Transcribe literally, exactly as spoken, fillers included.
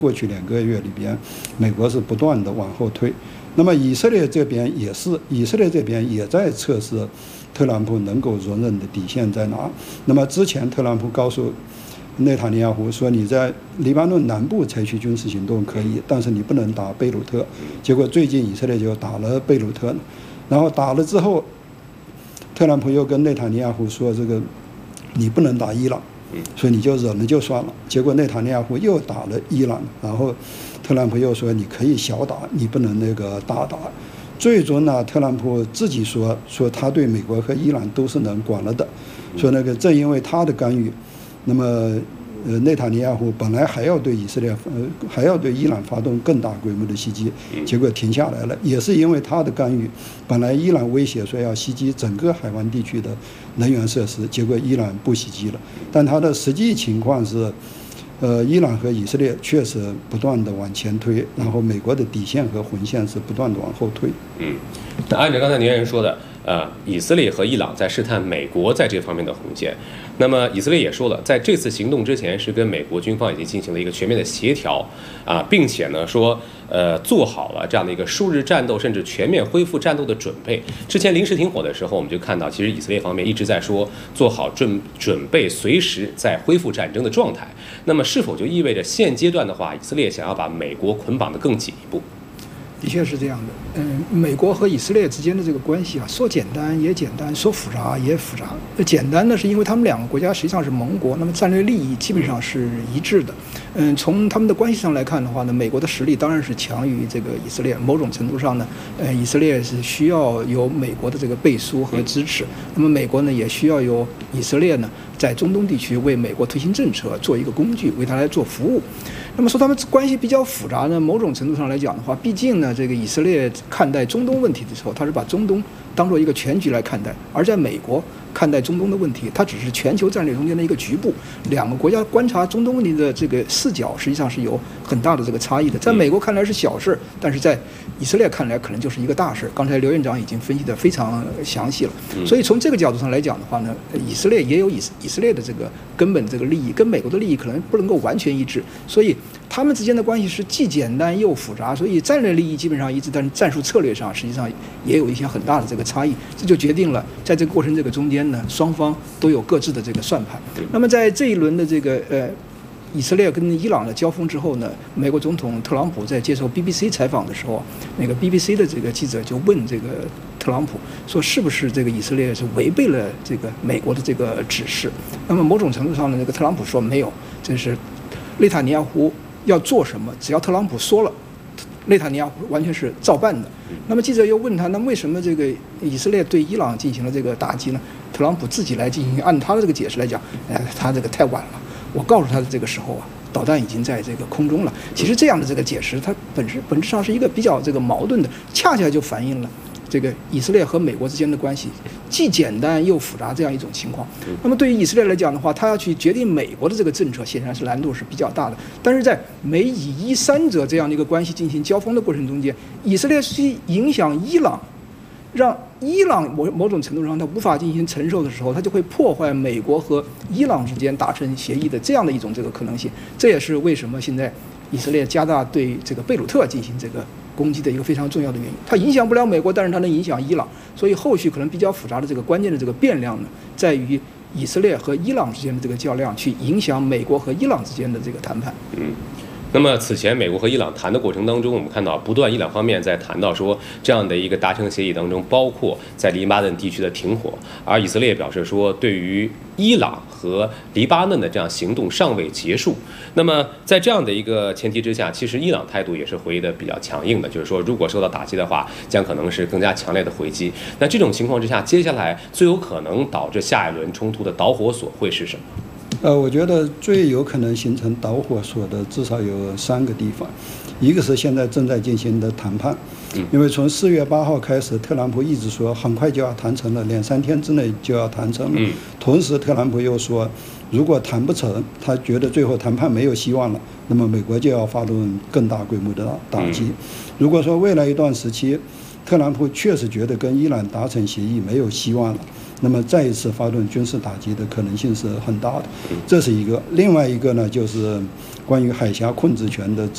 过去两个月里边，美国是不断的往后退。那么以色列这边也是，以色列这边也在测试特朗普能够容忍的底线在哪。那么之前特朗普告诉内塔尼亚胡说，你在黎巴嫩南部采取军事行动可以，但是你不能打贝鲁特。结果最近以色列就打了贝鲁特，然后打了之后，特朗普又跟内塔尼亚胡说，这个你不能打伊朗。所以你就忍了就算了，结果内塔尼亚胡又打了伊朗，然后特朗普又说你可以小打，你不能那个大打。最终呢，特朗普自己说说他对美国和伊朗都是能管了的，说那个正因为他的干预，那么呃内塔尼亚胡本来还要对以色列呃还要对伊朗发动更大规模的袭击，结果停下来了，也是因为他的干预。本来伊朗威胁说要袭击整个海湾地区的能源设施，结果伊朗不袭击了。但它的实际情况是，呃，伊朗和以色列确实不断的往前推，然后美国的底线和红线是不断的往后退。 嗯，那按照刚才您人说的，呃，以色列和伊朗在试探美国在这方面的红线。那么以色列也说了，在这次行动之前是跟美国军方已经进行了一个全面的协调啊，并且呢说，呃，做好了这样的一个数日战斗甚至全面恢复战斗的准备。之前临时停火的时候，我们就看到，其实以色列方面一直在说做好准准备，随时在恢复战争的状态。那么是否就意味着现阶段的话，以色列想要把美国捆绑得更紧一步？ 的确是这样的，嗯，美国和以色列之间的这个关系啊，说简单也简单，说复杂也复杂。简单呢，是因为他们两个国家实际上是盟国，那么战略利益基本上是一致的。嗯，从他们的关系上来看的话呢，美国的实力当然是强于这个以色列。某种程度上呢，呃，以色列是需要有美国的这个背书和支持，那么美国呢也需要有以色列呢在中东地区为美国推行政策做一个工具，为他来做服务。那么说他们关系比较复杂呢，某种程度上来讲的话，毕竟呢，这个以色列看待中东问题的时候，他是把中东当做一个全局来看待，而在美国看待中东的问题，它只是全球战略中间的一个局部。两个国家观察中东问题的这个视角，实际上是有很大的这个差异的。在美国看来是小事，但是在以色列看来可能就是一个大事。刚才刘院长已经分析得非常详细了。所以从这个角度上来讲的话呢，以色列也有以以色列的这个根本这个利益，跟美国的利益可能不能够完全一致。所以他们之间的关系是既简单又复杂，所以战略利益基本上一致，但是战术策略上实际上也有一些很大的这个差异。这就决定了在这个过程这个中间呢，双方都有各自的这个算盘。那么在这一轮的这个呃以色列跟伊朗的交锋之后呢，美国总统特朗普在接受 B B C 采访的时候，那个 B B C 的这个记者就问这个特朗普说，是不是这个以色列是违背了这个美国的这个指示？那么某种程度上呢，那个特朗普说没有，这是内塔尼亚胡要做什么，只要特朗普说了，内塔尼亚胡完全是照办的。那么记者又问他，那为什么这个以色列对伊朗进行了这个打击呢？特朗普自己来进行，按他的这个解释来讲，哎，他这个太晚了。我告诉他的这个时候啊，导弹已经在这个空中了。其实这样的这个解释，它本质本质上是一个比较这个矛盾的，恰恰就反映了这个以色列和美国之间的关系既简单又复杂这样一种情况。那么对于以色列来讲的话，他要去决定美国的这个政策，显然是难度是比较大的。但是在美以伊三者这样的一个关系进行交锋的过程中间，以色列是影响伊朗，让伊朗某某种程度上它无法进行承受的时候，它就会破坏美国和伊朗之间达成协议的这样的一种这个可能性。这也是为什么现在以色列加大对这个贝鲁特进行这个攻击的一个非常重要的原因。它影响不了美国，但是它能影响伊朗，所以后续可能比较复杂的这个关键的这个变量呢，在于以色列和伊朗之间的这个较量，去影响美国和伊朗之间的这个谈判。 嗯。那么此前美国和伊朗谈的过程当中，我们看到不断伊朗方面在谈到说这样的一个达成协议当中，包括在黎巴嫩地区的停火，而以色列表示说对于伊朗和黎巴嫩的这样行动尚未结束。那么在这样的一个前提之下，其实伊朗态度也是回应的比较强硬的，就是说如果受到打击的话，将可能是更加强烈的回击。那这种情况之下，接下来最有可能导致下一轮冲突的导火索会是什么？ 呃，我觉得最有可能形成导火索的至少有三个地方，一个是现在正在进行的谈判，因为从四月八号开始，特朗普一直说很快就要谈成了，两三天之内就要谈成了。同时，特朗普又说，如果谈不成，他觉得最后谈判没有希望了，那么美国就要发动更大规模的打击。如果说未来一段时期，特朗普确实觉得跟伊朗达成协议没有希望了，那么再一次发动军事打击的可能性是很大的，这是一个。另外一个呢，就是关于海峡控制权的